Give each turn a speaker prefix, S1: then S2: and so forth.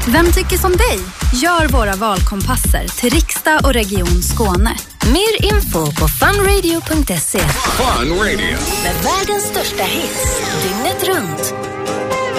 S1: Vem tycker som dig? Gör våra valkompasser till riksdag och region Skåne.
S2: Mer info på funradio.se.
S3: Fun Radio.
S2: Med världens största hits, dygnet runt.